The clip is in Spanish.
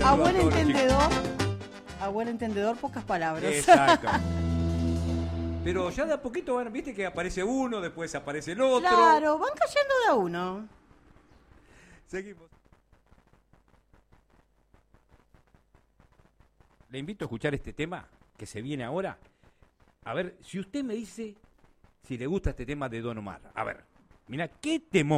a buen entendedor, pocas palabras. Exacto. Pero ya de a poquito, bueno, viste que aparece uno, después aparece el otro. Claro, van cayendo de a uno. Seguimos. Le invito a escuchar este tema que se viene ahora. A ver, si usted me dice si le gusta este tema de Don Omar. A ver, mira, qué temón.